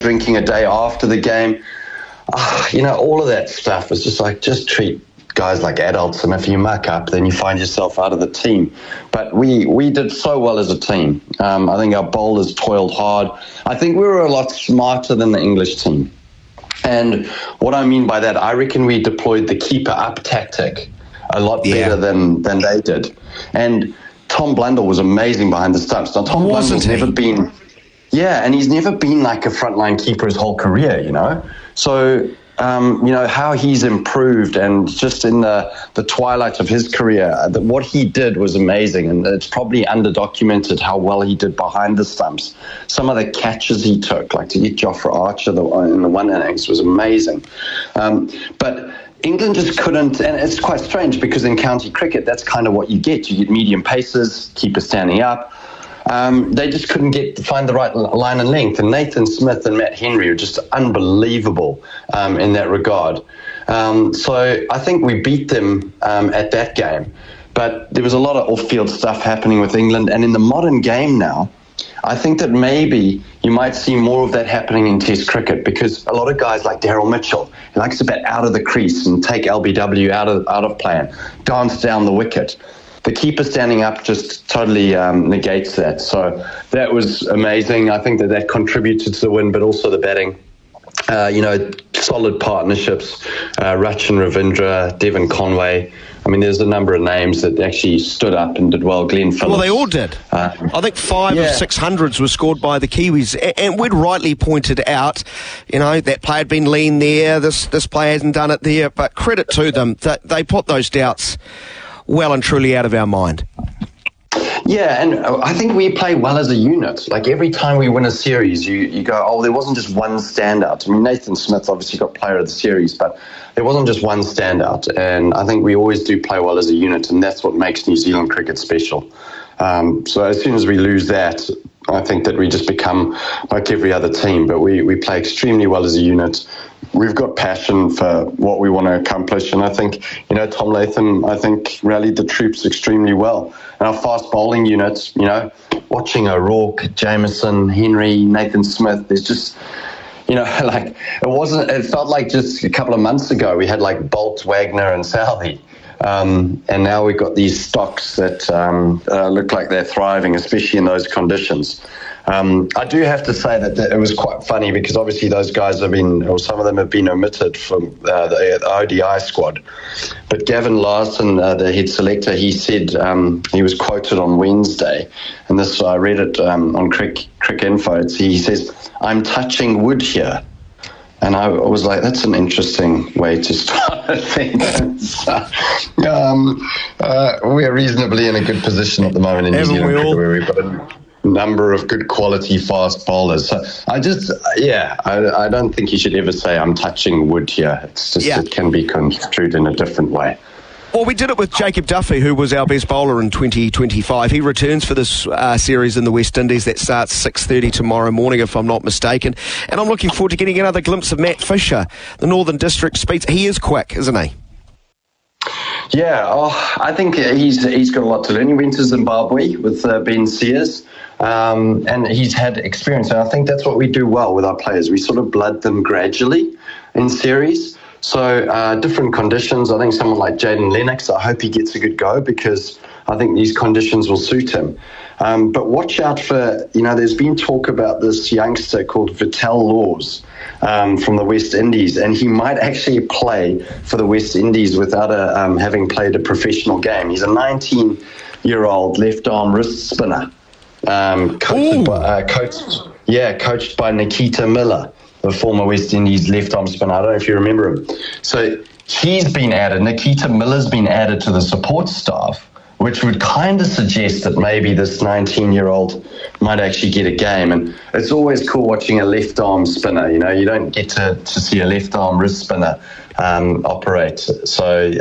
drinking a day after the game. All of that stuff was just treat guys like adults, and if you muck up, then you find yourself out of the team. But we did so well as a team. I think our bowlers toiled hard. I think we were a lot smarter than the English team. And what I mean by that, I reckon we deployed the keeper up tactic a lot better than they did. And Tom Blundell was amazing behind the stumps. Now, Tom Blundell's never been... Yeah, and he's never been like a frontline keeper his whole career, So... how he's improved, and just in the twilight of his career, what he did was amazing, and it's probably underdocumented how well he did behind the stumps. Some of the catches he took, like to get Jofra Archer in the one innings, was amazing. But England just couldn't, and it's quite strange because in county cricket, that's kind of what you get. You get medium paces, keeper standing up. They just couldn't find the right line and length. And Nathan Smith and Matt Henry are just unbelievable in that regard. So I think we beat them at that game. But there was a lot of off-field stuff happening with England. And in the modern game now, I think that maybe you might see more of that happening in Test cricket, because a lot of guys like Daryl Mitchell, he likes to bat out of the crease and take LBW out of play and dance down the wicket. The keeper standing up just totally negates that. So that was amazing. I think that contributed to the win, but also the batting. Solid partnerships. Rachin Ravindra, Devon Conway. I mean, there's a number of names that actually stood up and did well. Glenn Phillips. Well, they all did. I think 5 of 600s were scored by the Kiwis. And we'd rightly pointed out, that player had been lean there, this player hasn't done it there. But credit to them, they put those doubts well and truly out of our mind. Yeah, and I think we play well as a unit. Like every time we win a series, you go, there wasn't just one standout. I mean, Nathan Smith obviously got player of the series, but there wasn't just one standout. And I think we always do play well as a unit, and that's what makes New Zealand cricket special. So as soon as we lose that, I think that we just become like every other team. But we play extremely well as a unit. We've got passion for what we want to accomplish, and I think, Tom Latham, rallied the troops extremely well. And our fast bowling units, watching O'Rourke, Jameson, Henry, Nathan Smith, there's just, it felt like just a couple of months ago we had like Bolt, Wagner and Southey. And now we've got these stocks that look like they're thriving, especially in those conditions. I do have to say that it was quite funny because obviously those guys some of them have been omitted from the ODI squad. But Gavin Larson, the head selector, he said, he was quoted on Wednesday, and this I read it on Crick Info. He says, "I'm touching wood here." And I was like, that's an interesting way to start a sentence. We're reasonably in a good position at the moment in New Zealand cricket, where we've got a number of good quality fast bowlers. So I don't think you should ever say I'm touching wood here. It's just It can be construed in a different way. Well, we did it with Jacob Duffy, who was our best bowler in 2025. He returns for this series in the West Indies that starts 6:30 tomorrow morning, if I'm not mistaken. And I'm looking forward to getting another glimpse of Matt Fisher, the Northern District speeds. He is quick, isn't he? Yeah, I think he's got a lot to learn. He went to Zimbabwe with Ben Sears, and he's had experience. And I think that's what we do well with our players. We sort of blood them gradually in series. So different conditions. I think someone like Jaden Lennox, I hope he gets a good go because I think these conditions will suit him. But watch out for, there's been talk about this youngster called Vittel Laws from the West Indies, and he might actually play for the West Indies without having played a professional game. He's a 19-year-old left-arm wrist spinner, coached by Nikita Miller, the former West Indies left-arm spinner. I don't know if you remember him. So he's been added. Nikita Miller's been added to the support staff, which would kind of suggest that maybe this 19-year-old might actually get a game. And it's always cool watching a left-arm spinner. You don't get to see a left-arm wrist spinner operate. So